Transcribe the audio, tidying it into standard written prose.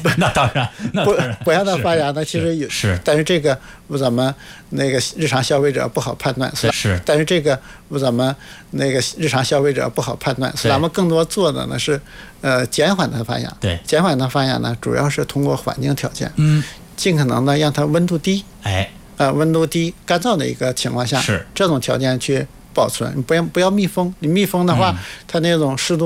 那当然， 不让它发芽呢，其实是， 但是这个咱们那个日常消费者不好判断， 是， 但是这个咱们那个日常消费者不好判断，所以咱们更多做的呢是减缓它发芽。 对， 减缓它发芽呢，主要是通过环境条件，尽可能的让它温度低，温度低、干燥的一个情况下， 是这种条件去保存，不要密封。你密封的话，它那种湿度